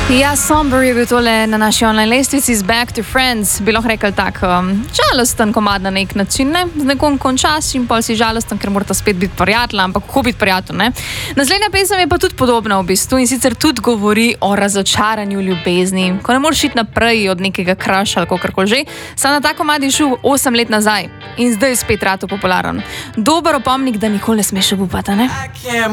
Ja, Somber je bil tole na naši online lestvici z Back to Friends. Bi lahko rekel tak žalosten komad na nek način, ne? Z nekom končaš in pol si žalosten, ker morata spet biti prijatelja, ampak kako biti prijatelj, ne? Naslednja pesem je pa tudi podobna v bistvu in sicer tudi govori o razočaranju ljubezni. Ko ne moreš iti naprej od nekega crusha ali kakorkoli že, sam na ta komad je šel 8 let nazaj in zdaj je spet rado popularen. Dober opomnik, da nikoli ne smeš obupati, ne?